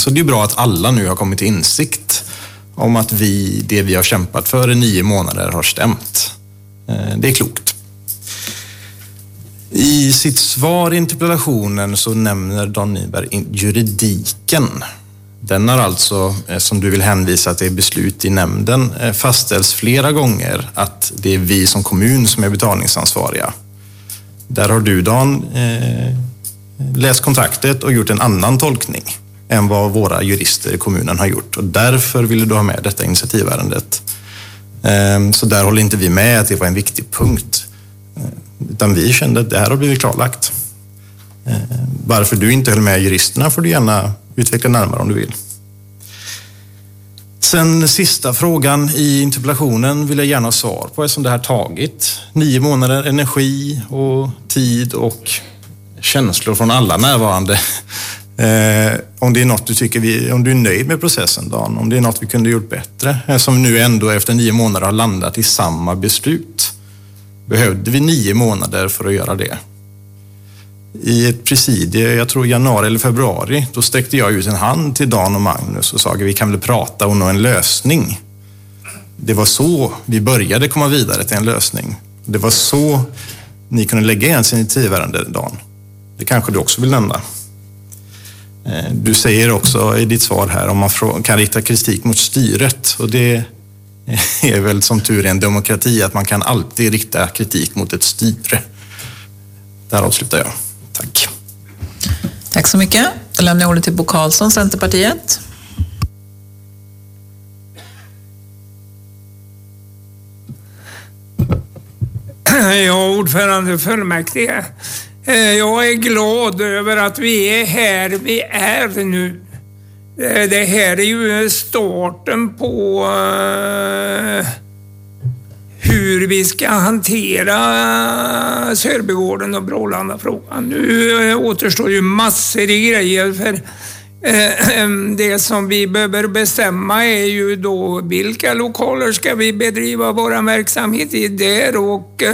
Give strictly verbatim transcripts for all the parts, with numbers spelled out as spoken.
Så det är bra att alla nu har kommit till insikt om att vi, det vi har kämpat för i nio månader har stämt. Det är klokt. I sitt svar i interpellationen så nämner Dan Nyberg juridiken. Den har alltså, som du vill hänvisa till beslut i nämnden, fastställs flera gånger att det är vi som kommun som är betalningsansvariga. Där har du, Dan, eh, läst kontraktet och gjort en annan tolkning än vad våra jurister i kommunen har gjort. Och därför ville du ha med detta initiativärendet. Eh, så där håller inte vi med att det var en viktig punkt. Eh, utan vi kände att det här har blivit klarlagt. Eh, varför du inte höll med juristerna får du gärna utveckla närmare om du vill. Sen sista frågan i interpellationen vill jag gärna ha svar på eftersom det här tagit nio månader, energi och tid och känslor från alla närvarande. Eh, om det är något du tycker vi, om du är nöjd med processen, Dan, om det är något vi kunde gjort bättre, som nu ändå efter nio månader har landat i samma beslut. Behövde vi nio månader för att göra det? I ett presidie, jag tror januari eller februari, då sträckte jag ut en hand till Dan och Magnus och sa att vi kan väl prata och nå en lösning. Det var så vi började komma vidare till en lösning. Det var så ni kunde lägga en initiativärende, Dan. Det kanske du också vill nämna. Du säger också i ditt svar här om man kan rikta kritik mot styret, och det är väl som tur är en demokrati att man kan alltid rikta kritik mot ett styre. Där avslutar jag. Tack. Tack så mycket. Jag lämnar ordet till Bo Karlsson, Centerpartiet. Ja, ordförande fullmäktige. Jag är glad över att vi är här vi är nu. Det här är ju starten på hur vi ska hantera Sörbygården och Brålanda-frågan. Nu återstår ju massor i grejer, för det som vi behöver bestämma är ju då vilka lokaler ska vi bedriva vår verksamhet i där, och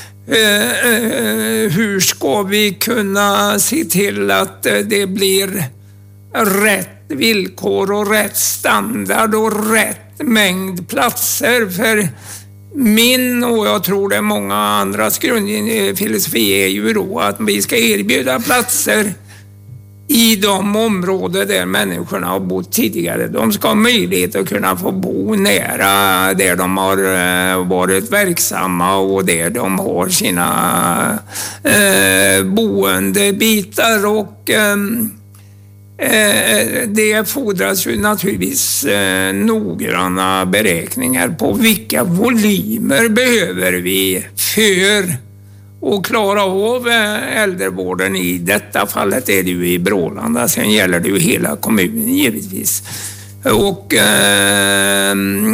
hur ska vi kunna se till att det blir rätt villkor och rätt standard och rätt mängd platser. För min, och jag tror det är många andras grundfilosofi, är ju då att vi ska erbjuda platser i de områden där människorna har bott tidigare. De ska ha möjlighet att kunna få bo nära där de har varit verksamma och där de har sina eh, boendebitar, och eh, det fordras ju naturligtvis eh, noggranna beräkningar på vilka volymer behöver vi för att klara av äldrevården. I detta fallet är det ju i Brålanda, sen gäller det ju hela kommunen givetvis. Och eh,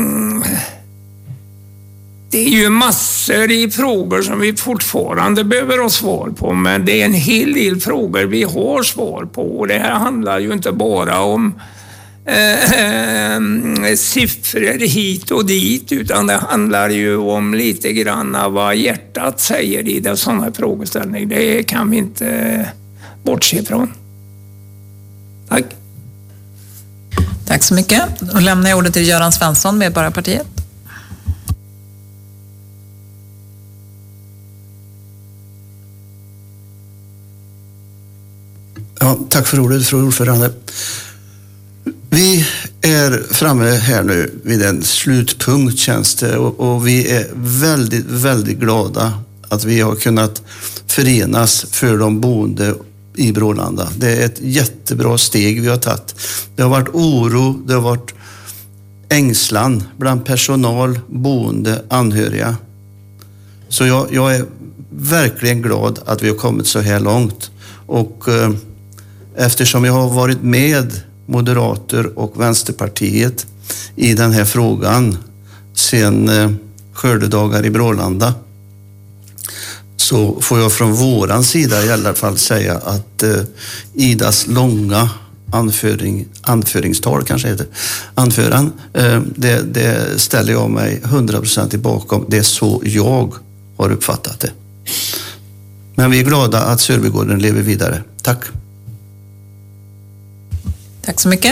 det är ju massor i frågor som vi fortfarande behöver ha svar på, men det är en hel del frågor vi har svar på, och det här handlar ju inte bara om eh, siffror hit och dit, utan det handlar ju om lite grann av vad hjärtat säger i det sådana frågeställningar. Det kan vi inte bortse ifrån. Tack. Tack så mycket. Och lämnar jag ordet till Göran Svensson, Medborgarpartiet. Ja, tack för ordet, fru ordförande. Vi är framme här nu vid en slutpunkt, känns det, och, och vi är väldigt, väldigt glada att vi har kunnat förenas för de boende i Brålanda. Det är ett jättebra steg vi har tagit. Det har varit oro, det har varit ängslan bland personal, boende, anhöriga. Så jag, jag är verkligen glad att vi har kommit så här långt, och eh, eftersom jag har varit med Moderater och Vänsterpartiet i den här frågan sedan eh, skördedagar i Brålanda, så får jag från våran sida i alla fall säga att eh, Idas långa anföring, anföringstal kanske heter, anföran, eh, det, det ställer jag mig hundra procent bakom. Det är så jag har uppfattat det. Men vi är glada att Sörbygården lever vidare. Tack. Tack så mycket.